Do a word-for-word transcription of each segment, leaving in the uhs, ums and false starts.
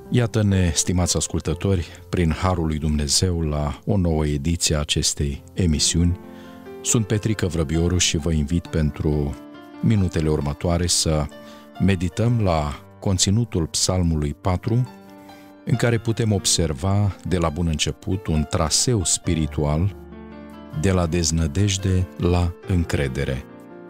Iată-ne, stimați ascultători, prin Harul lui Dumnezeu la o nouă ediție a acestei emisiuni. Sunt Petrică Vrăbioru și vă invit pentru minutele următoare să medităm la conținutul Psalmului patru, în care putem observa de la bun început un traseu spiritual de la deznădejde la încredere.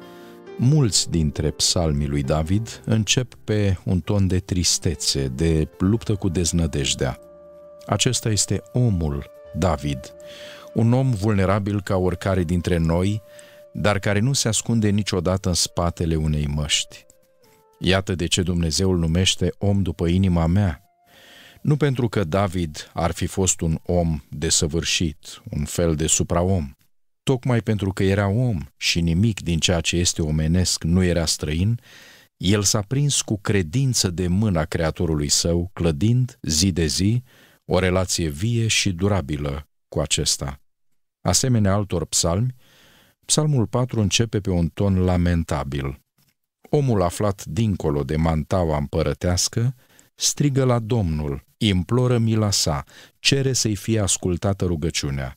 Mulți dintre psalmii lui David încep pe un ton de tristețe, de luptă cu deznădejdea. Acesta este omul David, un om vulnerabil ca oricare dintre noi, dar care nu se ascunde niciodată în spatele unei măști. Iată de ce Dumnezeu îl numește om după inima mea. Nu pentru că David ar fi fost un om desăvârșit, un fel de supraom. Tocmai pentru că era om și nimic din ceea ce este omenesc nu era străin, el s-a prins cu credință de mâna Creatorului său, clădind zi de zi o relație vie și durabilă cu acesta. Asemenea altor psalmi, Psalmul patru începe pe un ton lamentabil. Omul aflat dincolo de mantaua împărătească strigă la Domnul, imploră mila sa, cere să-i fie ascultată rugăciunea.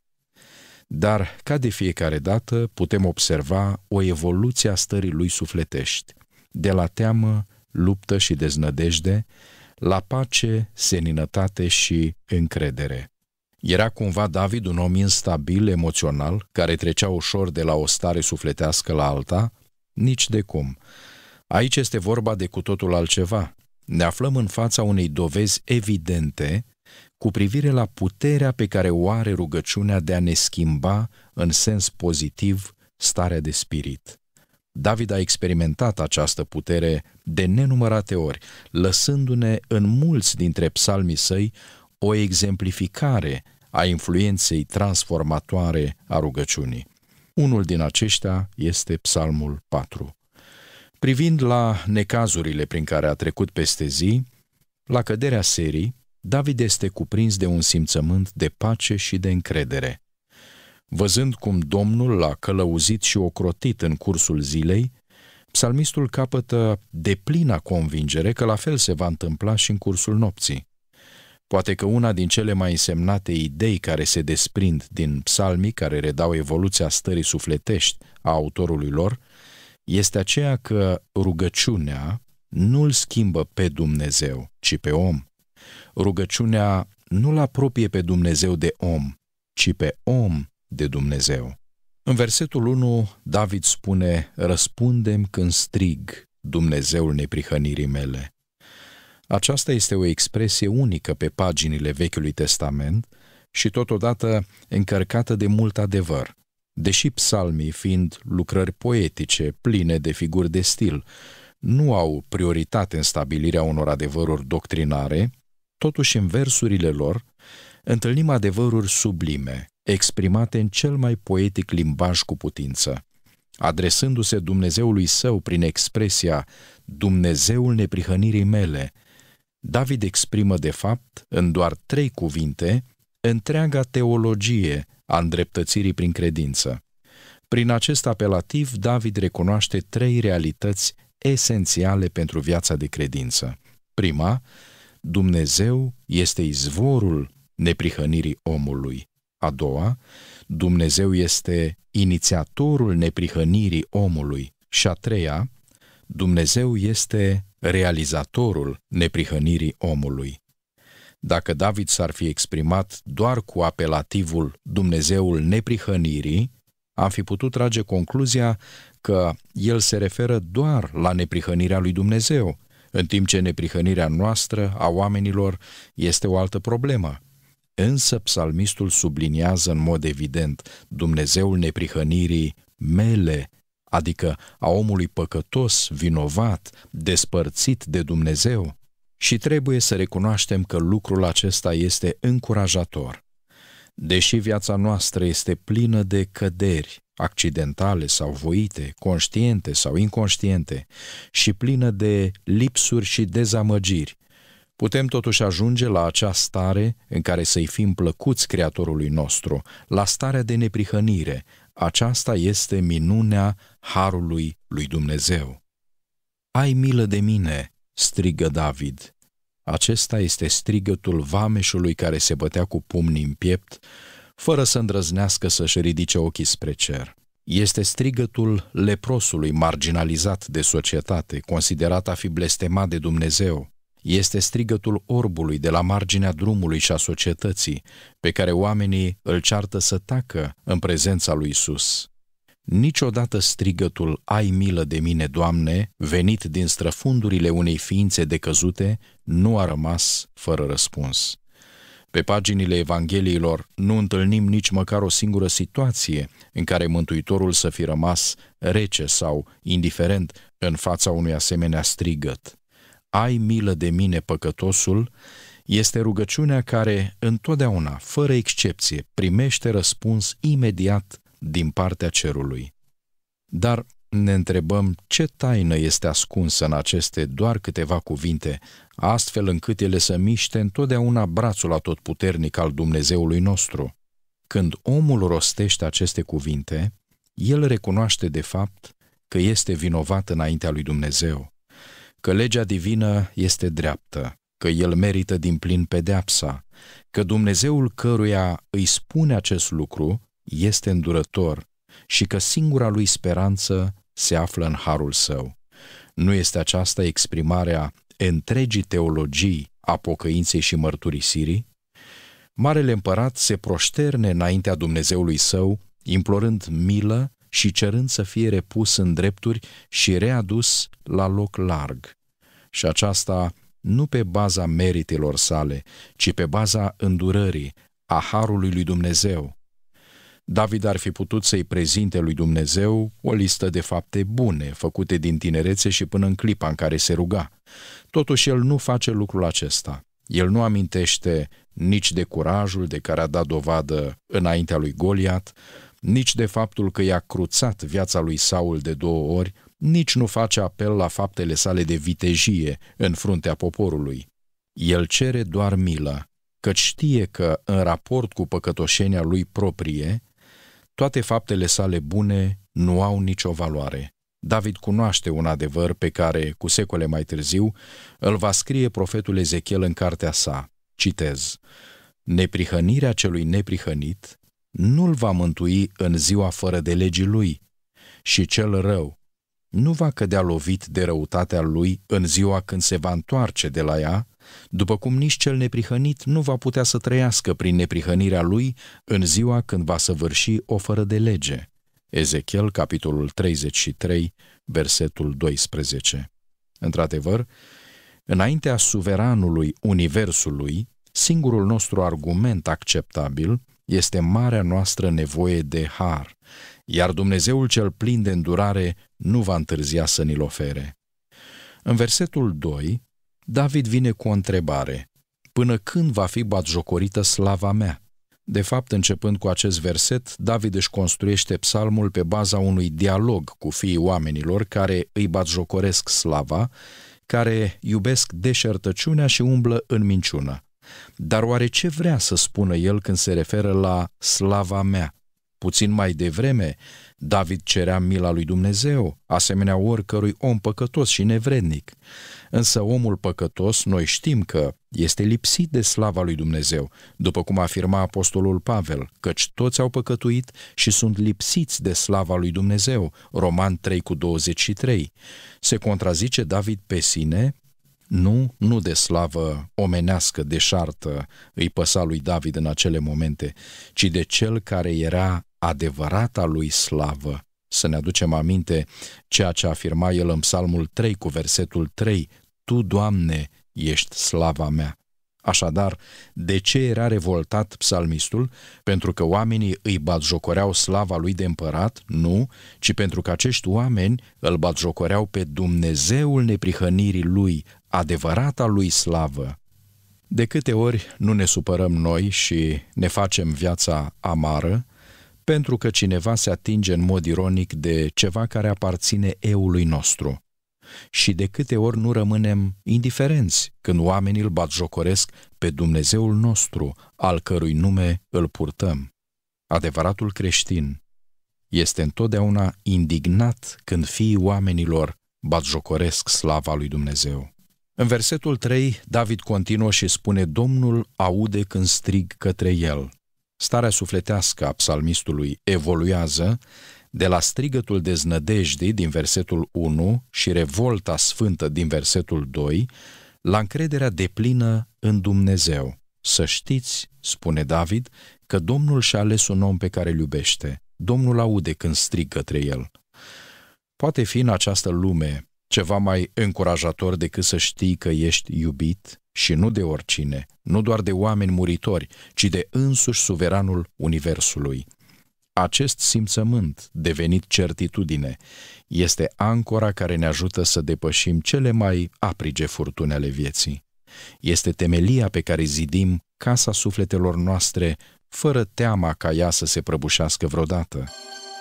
Dar, ca de fiecare dată, putem observa o evoluție a stării lui sufletești, de la teamă, luptă și deznădejde, la pace, seninătate și încredere. Era cumva David un om instabil emoțional, care trecea ușor de la o stare sufletească la alta? Nici de cum. Aici este vorba de cu totul altceva. Ne aflăm în fața unei dovezi evidente cu privire la puterea pe care o are rugăciunea de a ne schimba în sens pozitiv starea de spirit. David a experimentat această putere de nenumărate ori, lăsându-ne în mulți dintre psalmii săi o exemplificare a influenței transformatoare a rugăciunii. Unul din aceștia este Psalmul patru. Privind la necazurile prin care a trecut peste zi, la căderea serii, David este cuprins de un simțământ de pace și de încredere. Văzând cum Domnul l-a călăuzit și ocrotit în cursul zilei, psalmistul capătă deplina convingere că la fel se va întâmpla și în cursul nopții. Poate că una din cele mai însemnate idei care se desprind din psalmii care redau evoluția stării sufletești a autorului lor este aceea că rugăciunea nu-l schimbă pe Dumnezeu, ci pe om. Rugăciunea nu-l apropie pe Dumnezeu de om, ci pe om de Dumnezeu. În versetul unu, David spune, răspundem când strig, Dumnezeul neprihănirii mele. Aceasta este o expresie unică pe paginile Vechiului Testament și totodată încărcată de mult adevăr. Deși psalmii, fiind lucrări poetice, pline de figuri de stil, nu au prioritate în stabilirea unor adevăruri doctrinare, totuși în versurile lor întâlnim adevăruri sublime, exprimate în cel mai poetic limbaj cu putință. Adresându-se Dumnezeului său prin expresia Dumnezeul neprihănirii mele, David exprimă de fapt, în doar trei cuvinte, întreaga teologie a îndreptățirii prin credință. Prin acest apelativ, David recunoaște trei realități esențiale pentru viața de credință. Prima, Dumnezeu este izvorul neprihănirii omului. A doua, Dumnezeu este inițiatorul neprihănirii omului. Și a treia, Dumnezeu este realizatorul neprihănirii omului. Dacă David s-ar fi exprimat doar cu apelativul Dumnezeul neprihănirii, am fi putut trage concluzia că el se referă doar la neprihănirea lui Dumnezeu, în timp ce neprihănirea noastră a oamenilor este o altă problemă. Însă psalmistul subliniază în mod evident Dumnezeul neprihănirii mele, adică a omului păcătos, vinovat, despărțit de Dumnezeu. Și trebuie să recunoaștem că lucrul acesta este încurajator. Deși viața noastră este plină de căderi, accidentale sau voite, conștiente sau inconștiente, și plină de lipsuri și dezamăgiri, putem totuși ajunge la acea stare în care să-i fim plăcuți Creatorului nostru, la starea de neprihănire. Aceasta este minunea harului lui Dumnezeu. Ai milă de mine, strigă David. Acesta este strigătul vameșului care se bătea cu pumnii în piept, fără să îndrăznească să-și ridice ochii spre cer. Este strigătul leprosului marginalizat de societate, considerat a fi blestemat de Dumnezeu. Este strigătul orbului de la marginea drumului și a societății, pe care oamenii îl ceartă să tacă în prezența lui Isus. Niciodată strigătul "Ai milă de mine, Doamne", venit din străfundurile unei ființe decăzute, nu a rămas fără răspuns. Pe paginile Evangheliilor nu întâlnim nici măcar o singură situație în care Mântuitorul să fi rămas rece sau indiferent în fața unui asemenea strigăt. "Ai milă de mine, păcătosul", este rugăciunea care, întotdeauna, fără excepție, primește răspuns imediat din partea cerului. Dar ne întrebăm ce taină este ascunsă în aceste doar câteva cuvinte, astfel încât ele să miște întotdeauna brațul atotputernic al Dumnezeului nostru. Când omul rostește aceste cuvinte, el recunoaște de fapt că este vinovat înaintea lui Dumnezeu, că legea divină este dreaptă, că el merită din plin pedeapsa, că Dumnezeul căruia îi spune acest lucru este îndurător și că singura lui speranță se află în harul său. Nu este aceasta exprimarea întregii teologii a pocăinței și mărturisirii? Marele împărat se proșterne înaintea Dumnezeului său, implorând milă și cerând să fie repus în drepturi și readus la loc larg. Și aceasta nu pe baza meritelor sale, ci pe baza îndurării, a harului lui Dumnezeu. David ar fi putut să-i prezinte lui Dumnezeu o listă de fapte bune, făcute din tinerețe și până în clipa în care se ruga. Totuși el nu face lucrul acesta. El nu amintește nici de curajul de care a dat dovadă înaintea lui Goliat, nici de faptul că i-a cruțat viața lui Saul de două ori, nici nu face apel la faptele sale de vitejie în fruntea poporului. El cere doar milă, căci știe că, în raport cu păcătoșenia lui proprie, toate faptele sale bune nu au nicio valoare. David cunoaște un adevăr pe care, cu secole mai târziu, îl va scrie profetul Ezechiel în cartea sa. Citez: "Neprihănirea celui neprihănit nu-l va mântui în ziua fără de legii lui, și cel rău nu va cădea lovit de răutatea lui în ziua când se va întoarce de la ea, după cum nici cel neprihănit nu va putea să trăiască prin neprihănirea lui în ziua când va săvârși o fără de lege." Ezechiel, capitolul treizeci și trei, versetul doisprezece. Într-adevăr, înaintea suveranului universului, singurul nostru argument acceptabil este marea noastră nevoie de har, iar Dumnezeul cel plin de îndurare nu va întârzia să ni-l ofere. În versetul doi, David vine cu o întrebare: "Până când va fi batjocorită slava mea?" De fapt, începând cu acest verset, David își construiește psalmul pe baza unui dialog cu fiii oamenilor care îi batjocoresc slava, care iubesc deșertăciunea și umblă în minciună. Dar oare ce vrea să spună el când se referă la slava mea? Puțin mai devreme, David cerea mila lui Dumnezeu, asemenea oricărui om păcătos și nevrednic. Însă omul păcătos, noi știm că este lipsit de slava lui Dumnezeu, după cum afirma apostolul Pavel, căci toți au păcătuit și sunt lipsiți de slava lui Dumnezeu, Roman trei cu douăzeci și trei. Se contrazice David pe sine? Nu, nu de slavă omenească deșartă îi păsa lui David în acele momente, ci de cel care era adevărata lui slavă. Să ne aducem aminte ceea ce afirma el în Psalmul trei cu versetul trei: "Tu, Doamne, ești slava mea." Așadar, de ce era revoltat psalmistul? Pentru că oamenii îi batjocoreau slava lui de împărat? Nu, ci pentru că acești oameni îl batjocoreau pe Dumnezeul neprihănirii lui, adevărata lui slavă. De câte ori nu ne supărăm noi și ne facem viața amară pentru că cineva se atinge în mod ironic de ceva care aparține eului nostru? Și de câte ori nu rămânem indiferenți când oamenii îl batjocoresc pe Dumnezeul nostru, al cărui nume îl purtăm? Adevăratul creștin este întotdeauna indignat când fiii oamenilor batjocoresc slava lui Dumnezeu. În versetul trei, David continuă și spune: Domnul aude când strig către el. Starea sufletească a psalmistului evoluează de la strigătul deznădejdii din versetul unu și revolta sfântă din versetul doi la încrederea deplină în Dumnezeu. Să știți, spune David, că Domnul și-a ales un om pe care îl iubește. Domnul aude când strig către el. Poate fi în această lume ceva mai încurajator decât să știi că ești iubit și nu de oricine, nu doar de oameni muritori, ci de însuși suveranul universului. Acest simțământ, devenit certitudine, este ancora care ne ajută să depășim cele mai aprige furtuni ale vieții. Este temelia pe care zidim casa sufletelor noastre, fără teama ca ea să se prăbușească vreodată.